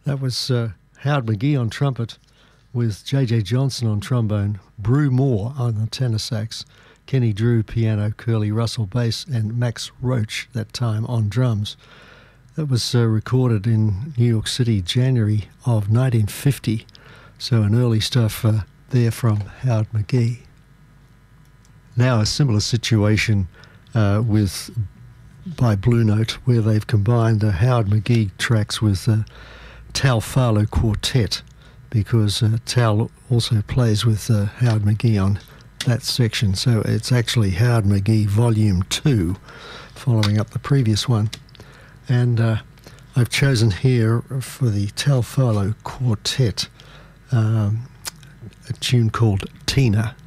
That was Howard McGhee on trumpet with J.J. Johnson on trombone, Brew Moore on the tenor sax, Kenny Drew piano, Curly Russell bass, and Max Roach that time on drums. That was recorded in New York City, January of 1950, so an early stuff there from Howard McGhee. Now a similar situation by Blue Note, where they've combined the Howard McGhee tracks with Tal Farlow Quartet, because Tal also plays with Howard McGhee on that section. So it's actually Howard McGhee Volume 2, following up the previous one. And I've chosen here for the Tal Farlow Quartet a tune called Tina.